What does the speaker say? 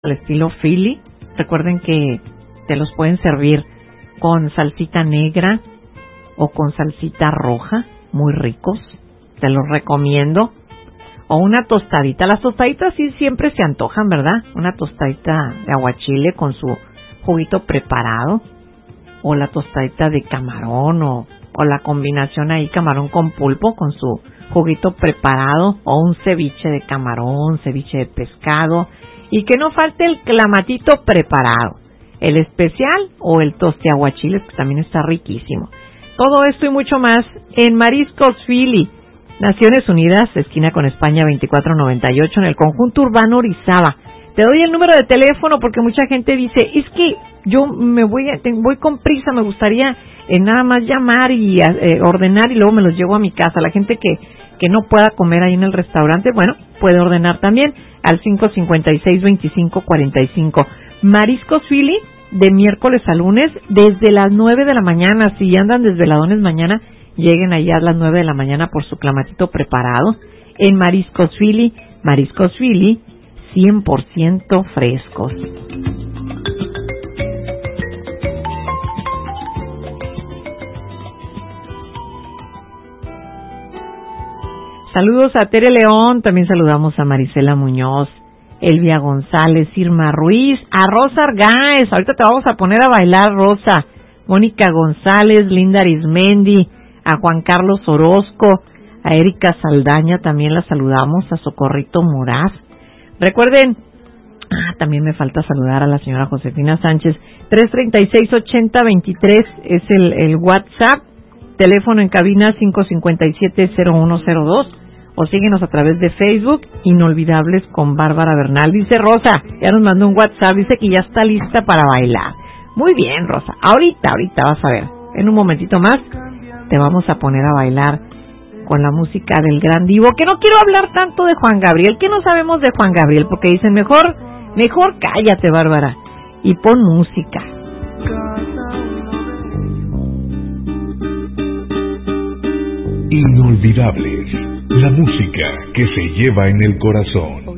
al estilo Philly. Recuerden que te los pueden servir con salsita negra o con salsita roja, muy ricos, te los recomiendo. O una tostadita, las tostaditas sí siempre se antojan, ¿verdad? Una tostadita de aguachile con su juguito preparado, o la tostadita de camarón, o la combinación ahí camarón con pulpo con su juguito preparado, o un ceviche de camarón, ceviche de pescado, y que no falte el clamatito preparado, el especial o el toste aguachiles, que también está riquísimo. Todo esto y mucho más en Mariscos Philly, Naciones Unidas, esquina con España 2498, en el conjunto urbano Orizaba. Te doy el número de teléfono porque mucha gente dice, es que yo me voy con prisa, me gustaría nada más llamar y ordenar y luego me los llevo a mi casa. La gente que no pueda comer ahí en el restaurante, bueno, puede ordenar también al 556-2545. Mariscos Philly, de miércoles a lunes, desde las 9 de la mañana. Si andan desveladones mañana, lleguen allá a las 9 de la mañana por su clamatito preparado. En Mariscos Philly, 100% frescos. Saludos a Tere León, también saludamos a Marisela Muñoz, Elvia González, Irma Ruiz, a Rosa Argáez, ahorita te vamos a poner a bailar, Rosa, Mónica González, Linda Arismendi, a Juan Carlos Orozco, a Erika Saldaña, también la saludamos, a Socorrito Muraz. Recuerden, también me falta saludar a la señora Josefina Sánchez, 336-8023 es el WhatsApp, teléfono en cabina 557-0102, o síguenos a través de Facebook, Inolvidables con Bárbara Bernal. Dice Rosa, ya nos mandó un WhatsApp, dice que ya está lista para bailar. Muy bien, Rosa, ahorita vas a ver, en un momentito más te vamos a poner a bailar con la música del gran divo, que no quiero hablar tanto de Juan Gabriel, que no sabemos de Juan Gabriel, porque dicen mejor cállate, Bárbara, y pon música. Inolvidables, la música que se lleva en el corazón.